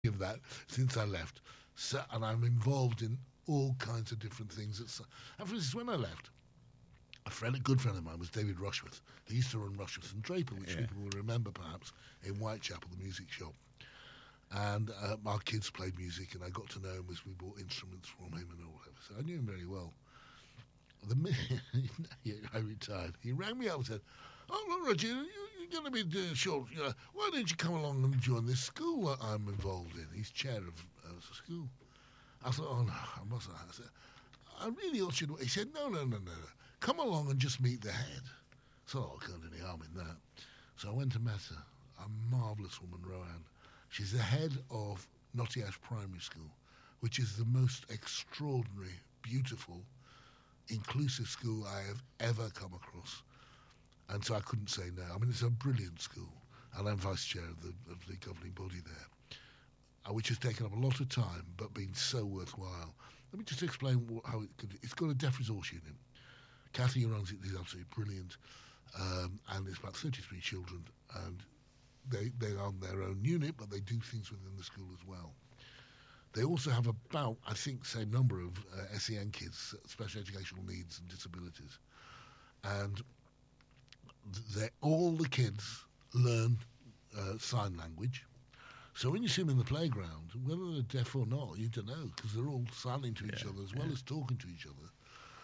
of that since I left. So, and I'm involved in all kinds of different things. And for instance, when I left, a good friend of mine was David Rushworth. He used to run Rushworth and Draper, which people will remember perhaps in Whitechapel, the music shop. And our kids played music, and I got to know him as we bought instruments from him and all whatever. So I knew him very well. The minute I retired, he rang me up and said, "Oh, look, Roger, you're going to be short. Why don't you come along and join this school that I'm involved in?" He's chair of the school. I thought, "Oh, no, I mustn't." I said, "I really ought you to." He said, No. Come along and just meet the head." So I can't do any harm in that. So I went and met her, a marvellous woman, Roanne. She's the head of Notty Ash Primary School, which is the most extraordinary, beautiful, inclusive school I have ever come across. And so I couldn't say no. I mean, it's a brilliant school, and I'm vice chair of the governing body there, which has taken up a lot of time, but been so worthwhile. Let me just explain how it's got a deaf resource unit. Kathy, who runs it, is absolutely brilliant, and it's about 33 children, and they are their own unit, but they do things within the school as well. They also have about, I think, same number of SEN kids, special educational needs and disabilities, and all the kids learn sign language. So when you see them in the playground, whether they're deaf or not, you don't know, because they're all signing to each other as well as talking to each other.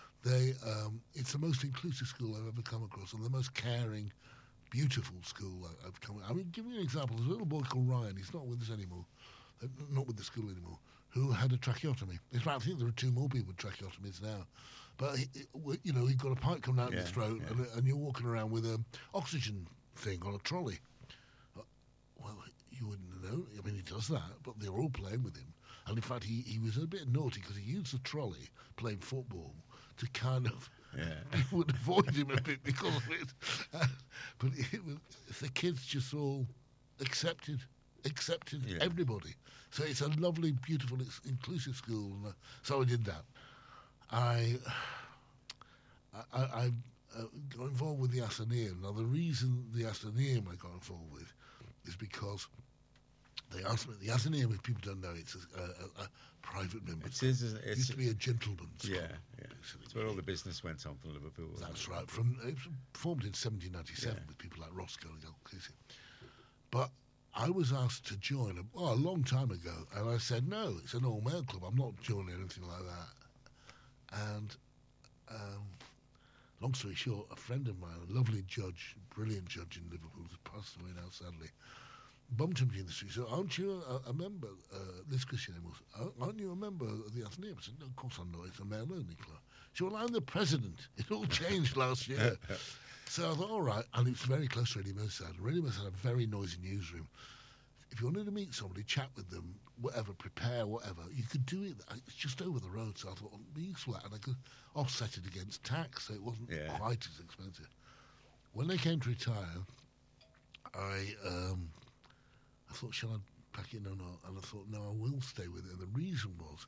It's the most inclusive school I've ever come across, and the most caring, beautiful school I've come. I mean, give you an example. There's a little boy called Ryan. He's not with us anymore, not with the school anymore, who had a tracheotomy. In fact, I think there are 2 more people with tracheotomies now. But he got a pipe coming out of his throat, and you're walking around with an oxygen thing on a trolley. Well, you wouldn't know. I mean, he does that, but they're all playing with him. And in fact, he was a bit naughty because he used the trolley playing football to kind of people would avoid him a bit because of it. But the kids just all accepted everybody. So it's a lovely, beautiful, inclusive school. And, so I did that. I got involved with the Athenaeum. Now, the reason the Athenaeum I got involved with is because they asked me, the Athenaeum, if people don't know, it's a private member. It used to be a gentleman's club. It's where all the business went on from Liverpool. That's right. It was formed in 1797 with people like Roscoe and Casey. But I was asked to join a long time ago, and I said, no, it's an all-male club. I'm not joining anything like that. And long story short, a friend of mine, a lovely judge, brilliant judge in Liverpool, who's passed away now, sadly, bumped him in the street. So, aren't you a member? This Christian was, aren't you a member of the Athenaeum? I said, no, of course I'm not. It's a male-only club. She said, well, I'm the president. It all changed last year. So I thought, all right. And it's very close to Reading Merseyside. Reading Merseyside had a very noisy newsroom. If you wanted to meet somebody, chat with them, whatever, prepare, whatever, you could do it. It's just over the road. So I thought, it'd be useful. And I could offset it against tax, so it wasn't quite as expensive. When they came to retire, I thought, shall I pack it? No. And I thought, no, I will stay with it. And the reason was,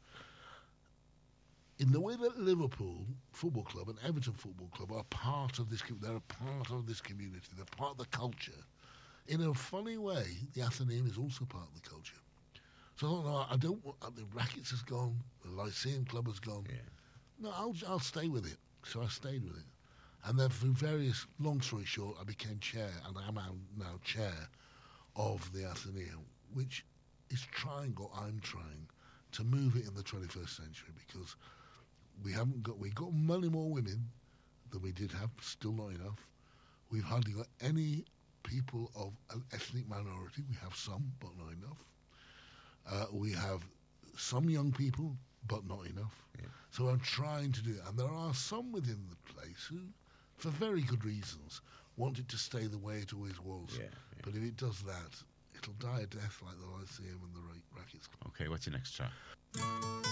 in the way that Liverpool Football Club and Everton Football Club are part of this, they're a part of this community. They're part of the culture. In a funny way, the Athenaeum is also part of the culture. So I thought, no, I don't want, the Rackets has gone, the Lyceum Club has gone. No, I'll stay with it. So I stayed with it. And then through various, long story short, I became chair, and I am now chair of the Athenaeum, which is trying, or I'm trying, to move it in the 21st century, because we got many more women than we did have, still not enough. We've hardly got any people of an ethnic minority. We have some, but not enough. We have some young people, but not enough. So I'm trying to do it. And there are some within the place who, for very good reasons, want it to stay the way it always was. But if it does that, it'll die a death like the Lyceum and the Rackets Club. Okay, what's your next track?